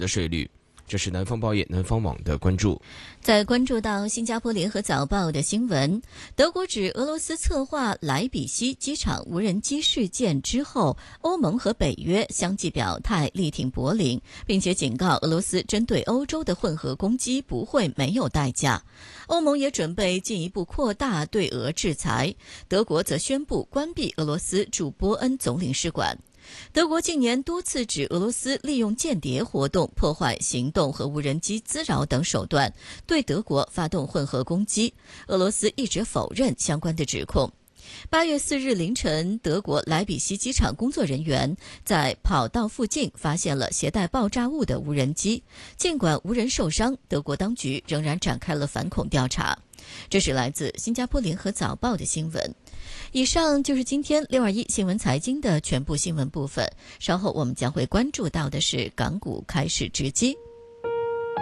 的税率。这是南方报业、南方网的关注。 在关注到新加坡联合早报的新闻，德国指俄罗斯策划莱比锡机场无人机事件之后，欧盟和北约相继表态力挺柏林，并且警告俄罗斯针对欧洲的混合攻击不会没有代价。欧盟也准备进一步扩大对俄制裁，德国则宣布关闭俄罗斯驻波恩总领事馆。德国近年多次指俄罗斯利用间谍活动、破坏行动和无人机滋扰等手段对德国发动混合攻击，俄罗斯一直否认相关的指控。8月4日凌晨，德国莱比锡机场工作人员在跑道附近发现了携带爆炸物的无人机，尽管无人受伤，德国当局仍然展开了反恐调查。这是来自新加坡联合早报的新闻。以上就是今天621新闻财经的全部新闻部分，稍后我们将会关注到的是港股开市直击。